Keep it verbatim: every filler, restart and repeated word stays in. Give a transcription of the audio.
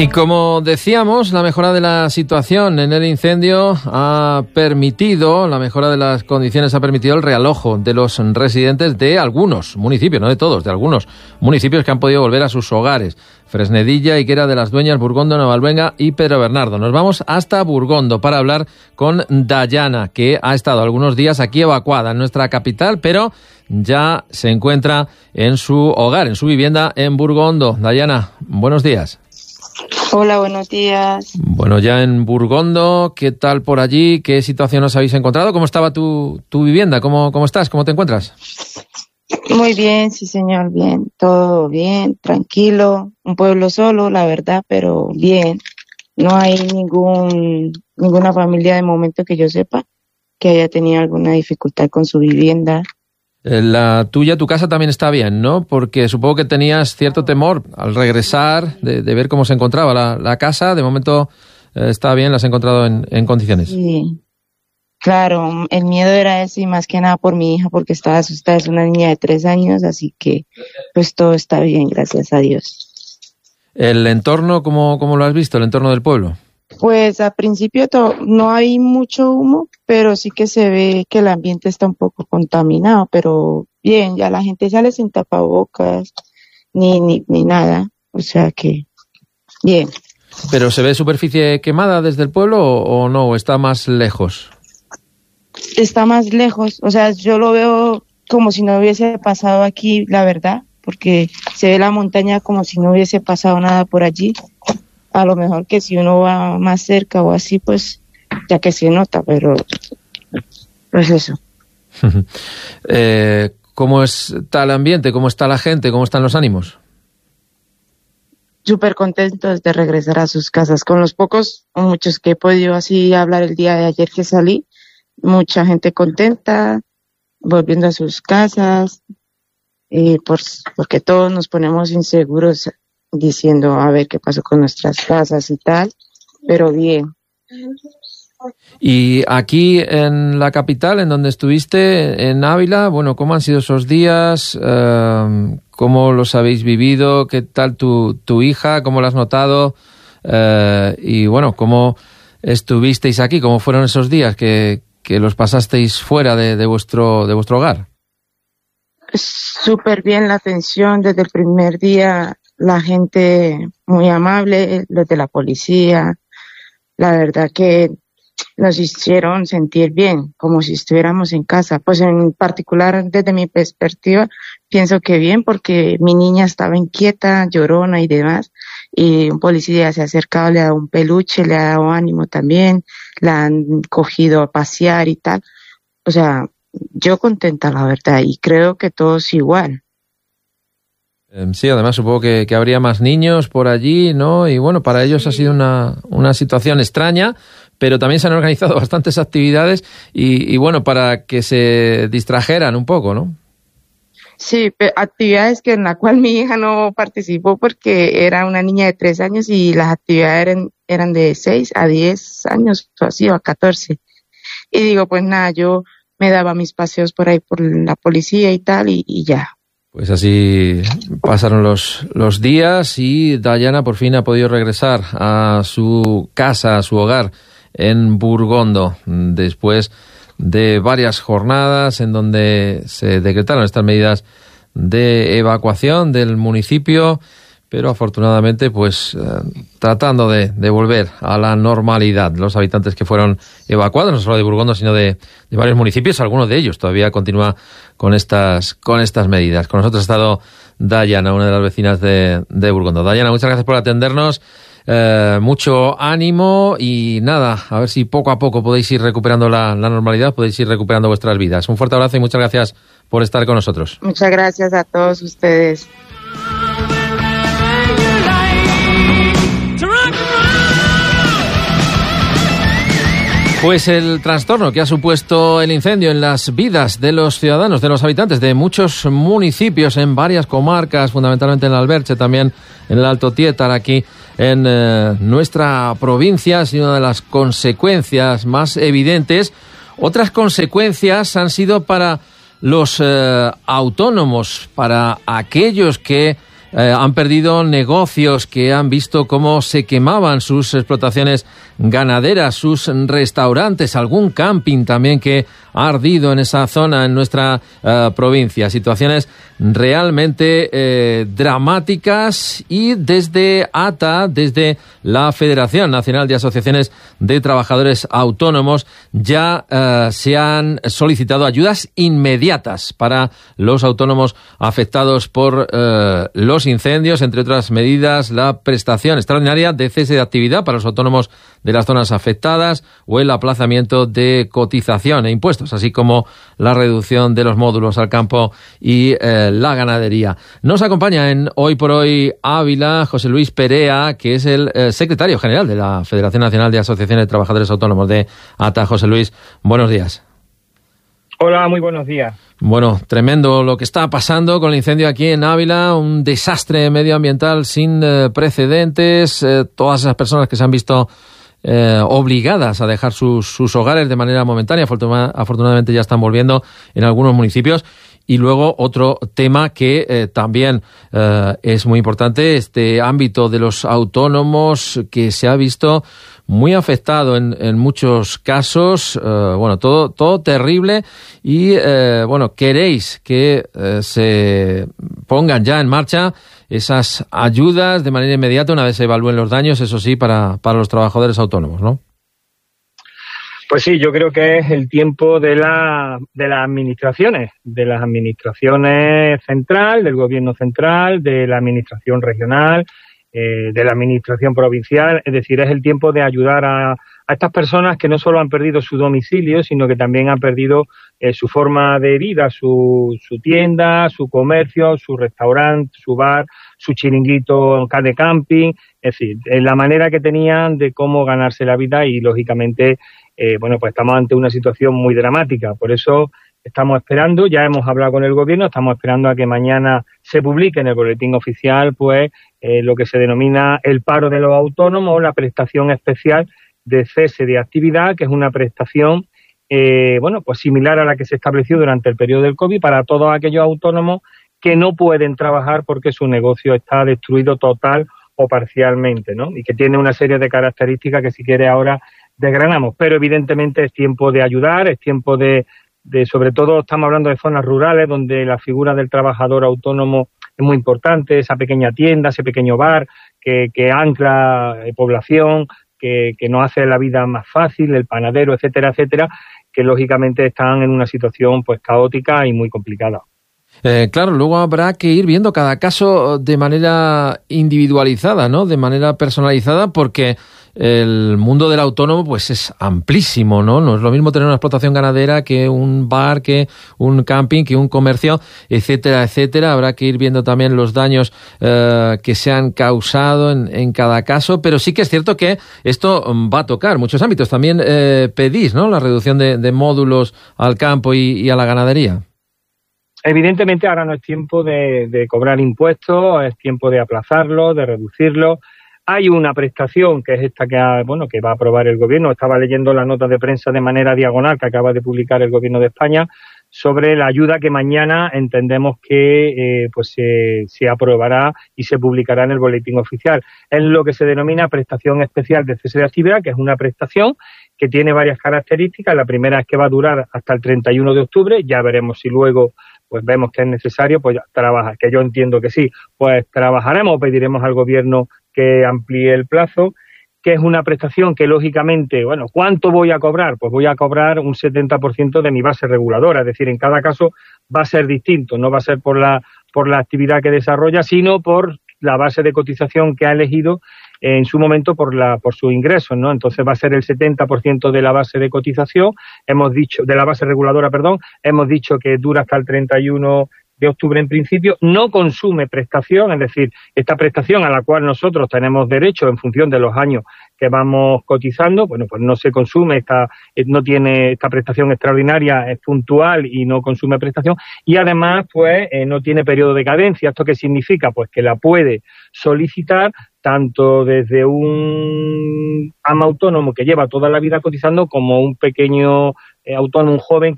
Y como decíamos, la mejora de la situación en el incendio ha permitido, la mejora de las condiciones ha permitido el realojo de los residentes de algunos municipios, no de todos, de algunos municipios que han podido volver a sus hogares. Fresnedilla, Higuera de las Dueñas, Burgondo, Navalvenga y Pedro Bernardo. Nos vamos hasta Burgondo para hablar con Dayana, que ha estado algunos días aquí evacuada en nuestra capital, pero ya se encuentra en su hogar, en su vivienda en Burgondo. Dayana, buenos días. Hola, buenos días. Bueno, ya en Burgondo, ¿qué tal por allí? ¿Qué situación os habéis encontrado? ¿Cómo estaba tu, tu vivienda? ¿Cómo, ¿Cómo estás? ¿Cómo te encuentras? Muy bien, sí señor, bien. Todo bien, tranquilo. Un pueblo solo, la verdad, pero bien. No hay ningún ninguna familia de momento que yo sepa que haya tenido alguna dificultad con su vivienda. La tuya, tu casa también está bien, ¿no? Porque supongo que tenías cierto temor al regresar de, de ver cómo se encontraba la, la casa. De momento eh, está bien, la has encontrado en, en condiciones. Sí, claro, el miedo era ese y más que nada por mi hija porque estaba asustada. Es una niña de tres años, así que pues todo está bien, gracias a Dios. ¿El entorno, cómo, cómo lo has visto, el entorno del pueblo? Pues al principio to- no hay mucho humo, pero sí que se ve que el ambiente está un poco contaminado, pero bien, ya la gente sale sin tapabocas ni ni ni nada, o sea que bien. ¿Pero se ve superficie quemada desde el pueblo o, o no? ¿O está más lejos? Está más lejos, o sea, yo lo veo como si no hubiese pasado aquí, la verdad, porque se ve la montaña como si no hubiese pasado nada por allí. A lo mejor que si uno va más cerca o así, pues ya que se nota, pero pues eso. eh, ¿Cómo está el ambiente? ¿Cómo está la gente? ¿Cómo están los ánimos? Súper contentos de regresar a sus casas. Con los pocos o muchos que he podido así hablar el día de ayer que salí, mucha gente contenta, volviendo a sus casas, eh, por, porque todos nos ponemos inseguros diciendo a ver qué pasó con nuestras casas y tal, pero bien. Y aquí en la capital, en donde estuviste, en Ávila, bueno, ¿cómo han sido esos días? Uh, ¿Cómo los habéis vivido? ¿Qué tal tu, tu hija? ¿Cómo la has notado? Uh, y bueno, ¿cómo estuvisteis aquí? ¿Cómo fueron esos días que, que los pasasteis fuera de, de vuestro de vuestro hogar? Súper bien la atención desde el primer día. La gente muy amable, los de la policía, la verdad que nos hicieron sentir bien, como si estuviéramos en casa. Pues en particular, desde mi perspectiva, pienso que bien, porque mi niña estaba inquieta, llorona y demás, y un policía se ha acercado, le ha dado un peluche, le ha dado ánimo también, la han cogido a pasear y tal. O sea, yo contenta, la verdad, y creo que todos igual. Sí, además supongo que, que habría más niños por allí, ¿no? Y bueno, para ellos ha sido una, una situación extraña, pero también se han organizado bastantes actividades y, y bueno, para que se distrajeran un poco, ¿no? Sí, actividades que en la cual mi hija no participó porque era una niña de tres años y las actividades eran, eran de seis a diez años, o así, o a catorce. Y digo, pues nada, yo me daba mis paseos por ahí por la policía y tal y, y ya. Pues así pasaron los, los días y Dayana por fin ha podido regresar a su casa, a su hogar en Burgondo, después de varias jornadas en donde se decretaron estas medidas de evacuación del municipio, pero afortunadamente pues eh, tratando de, de volver a la normalidad. Los habitantes que fueron evacuados, no solo de Burgondo, sino de, de varios municipios, algunos de ellos todavía continúa con estas con estas medidas. Con nosotros ha estado Dayana, una de las vecinas de, de Burgondo. Dayana, muchas gracias por atendernos, eh, mucho ánimo y nada, a ver si poco a poco podéis ir recuperando la, la normalidad, podéis ir recuperando vuestras vidas. Un fuerte abrazo y muchas gracias por estar con nosotros. Muchas gracias a todos ustedes. Pues el trastorno que ha supuesto el incendio en las vidas de los ciudadanos, de los habitantes de muchos municipios en varias comarcas, fundamentalmente en el Alberche, también en el Alto Tietar, aquí en eh, nuestra provincia, ha sido una de las consecuencias más evidentes. Otras consecuencias han sido para los eh, autónomos, para aquellos que eh, han perdido negocios, que han visto cómo se quemaban sus explotaciones ganaderas, sus restaurantes, algún camping también que ha ardido en esa zona, en nuestra eh, provincia. Situaciones realmente eh, dramáticas, y desde A T A, desde la Federación Nacional de Asociaciones de Trabajadores Autónomos, ya eh, se han solicitado ayudas inmediatas para los autónomos afectados por eh, los incendios, entre otras medidas, la prestación extraordinaria de cese de actividad para los autónomos de las zonas afectadas, o el aplazamiento de cotización e impuestos, así como la reducción de los módulos al campo y eh, la ganadería. Nos acompaña en Hoy por Hoy Ávila José Luis Perea, que es el eh, secretario general de la Federación Nacional de Asociaciones de Trabajadores Autónomos de A T A. José Luis, buenos días. Hola, muy buenos días. Bueno, tremendo lo que está pasando con el incendio aquí en Ávila, un desastre medioambiental sin eh, precedentes, eh, todas esas personas que se han visto Eh, obligadas a dejar sus, sus hogares de manera momentánea. Afortuna, afortunadamente ya están volviendo en algunos municipios. Y luego otro tema que eh, también eh, es muy importante, este ámbito de los autónomos, que se ha visto muy afectado en, en muchos casos. Eh, bueno, todo, todo terrible. Y eh, bueno, queréis que eh, se pongan ya en marcha esas ayudas de manera inmediata una vez se evalúen los daños, eso sí, para, para los trabajadores autónomos, ¿no? Pues sí, yo creo que es el tiempo de, la, de las administraciones, de las administraciones central, del gobierno central, de la administración regional, eh, de la administración provincial. Es decir, es el tiempo de ayudar a, a estas personas que no solo han perdido su domicilio, sino que también han perdido eh, su forma de vida, su, su tienda, su comercio, su restaurante, su bar, su chiringuito de camping, es decir, en la manera que tenían de cómo ganarse la vida. Y lógicamente, eh, bueno, pues estamos ante una situación muy dramática. Por eso estamos esperando, ya hemos hablado con el gobierno, estamos esperando a que mañana se publique en el boletín oficial, pues, eh, lo que se denomina el paro de los autónomos, la prestación especial de cese de actividad, que es una prestación, eh, bueno, pues similar a la que se estableció durante el periodo del COVID para todos aquellos autónomos que no pueden trabajar porque su negocio está destruido total o parcialmente, ¿no? Y que tiene una serie de características que, si quiere, ahora desgranamos. Pero evidentemente es tiempo de ayudar, es tiempo de, de, sobre todo estamos hablando de zonas rurales donde la figura del trabajador autónomo es muy importante, esa pequeña tienda, ese pequeño bar que, que ancla eh, población, que, que nos hace la vida más fácil, el panadero, etcétera, etcétera, que lógicamente están en una situación pues caótica y muy complicada. Eh, claro, luego habrá que ir viendo cada caso de manera individualizada, ¿no? De manera personalizada, porque el mundo del autónomo pues es amplísimo, ¿no? No es lo mismo tener una explotación ganadera que un bar, que un camping, que un comercio, etcétera, etcétera. Habrá que ir viendo también los daños eh, que se han causado en, en cada caso, pero sí que es cierto que esto va a tocar muchos ámbitos. También eh, pedís, ¿no?, la reducción de, de módulos al campo y, y a la ganadería. Evidentemente ahora no es tiempo de, de cobrar impuestos, es tiempo de aplazarlo, de reducirlo. Hay una prestación que es esta que ha, bueno, que va a aprobar el gobierno. Estaba leyendo la nota de prensa de manera diagonal que acaba de publicar el gobierno de España sobre la ayuda que mañana entendemos que eh, pues se, se aprobará y se publicará en el boletín oficial. Es lo que se denomina prestación especial de cese de actividad, que es una prestación que tiene varias características. La primera es que va a durar hasta el treinta y uno de octubre. Ya veremos si luego pues vemos que es necesario, pues trabajar, que yo entiendo que sí, pues trabajaremos, pediremos al gobierno que amplíe el plazo, que es una prestación que lógicamente, bueno, ¿cuánto voy a cobrar? Pues voy a cobrar un setenta por ciento de mi base reguladora, es decir, en cada caso va a ser distinto, no va a ser por la, por la actividad que desarrolla, sino por la base de cotización que ha elegido en su momento por la por sus ingresos, ¿no? Entonces va a ser el setenta por ciento de la base de cotización, hemos dicho, de la base reguladora, perdón, hemos dicho que dura hasta el treinta y uno de octubre en principio, no consume prestación, es decir, esta prestación a la cual nosotros tenemos derecho en función de los años que vamos cotizando, bueno, pues no se consume, esta, no tiene esta prestación extraordinaria, es puntual y no consume prestación, y además, pues, eh, no tiene periodo de cadencia. ¿Esto qué significa? Pues que la puede solicitar tanto desde un ama autónomo que lleva toda la vida cotizando como un pequeño eh, autónomo, un joven